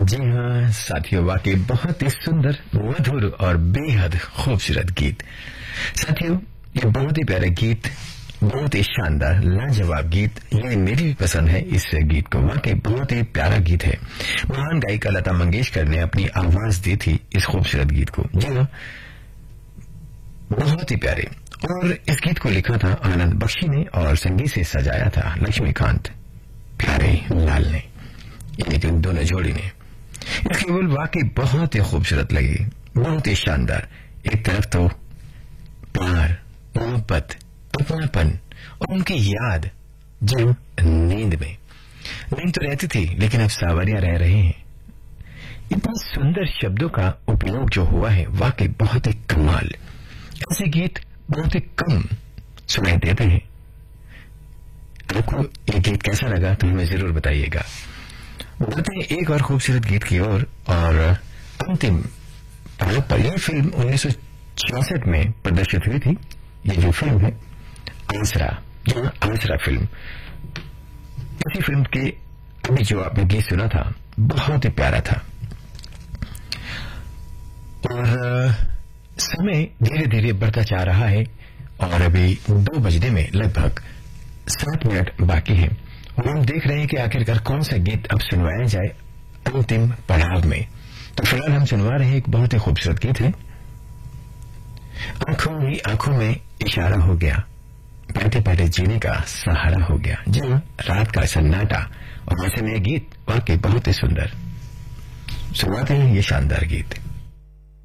जी हाँ साथियों, वाकई बहुत ही सुंदर, मधुर और बेहद खूबसूरत गीत। साथियों, ये बहुत ही प्यारा गीत, बहुत ही शानदार लाजवाब गीत, ये मेरी भी पसंद है। इस गीत को वाकई बहुत ही प्यारा गीत है। महान गायिका लता मंगेशकर ने अपनी आवाज दी थी इस खूबसूरत गीत को। जी हाँ, बहुत ही प्यारे। और इस गीत को लिखा था आनंद बख्शी ने और संगीत से सजाया था लक्ष्मीकांत प्यारे लाल ने, यानी दोनों जोड़ी ने। इसकी बोल वाकई बहुत ही खूबसूरत लगी, बहुत ही शानदार। एक तरफ तो प्यार, मोहब्बत, अपनापन और उनकी याद, जो नींद तो रहती थी लेकिन अब सावरिया रह रहे हैं। इतने सुंदर शब्दों का उपयोग जो हुआ है वाकई बहुत ही कमाल। ऐसे गीत बहुत ही कम सुनाई देते हैं। आपको ये गीत कैसा लगा तो हमें जरूर बताइएगा। बढ़ते हैं एक और खूबसूरत गीत की ओर और अंतिम पायलट पर। यह फिल्म 1966 में प्रदर्शित हुई थी। ये जो फिल्म है आसरा, जो आसरा फिल्म, इसी फिल्म के अभी जो आपने गीत सुना था बहुत ही प्यारा था। और समय धीरे धीरे बढ़ता जा रहा है और अभी 2 बजने में लगभग 7 मिनट बाकी है और हम देख रहे हैं कि आखिरकार कौन सा गीत अब सुनवाया जाए अंतिम पड़ाव में। तो फिलहाल हम सुनवा रहे हैं एक बहुत ही खूबसूरत गीत है। आंखों ही आंखों में इशारा हो गया, बैठे बैठे जीने का सहारा हो गया। जी रात का सन्नाटा और वैसे में गीत वाकई बहुत ही सुंदर। सुनवाते हैं ये शानदार गीत।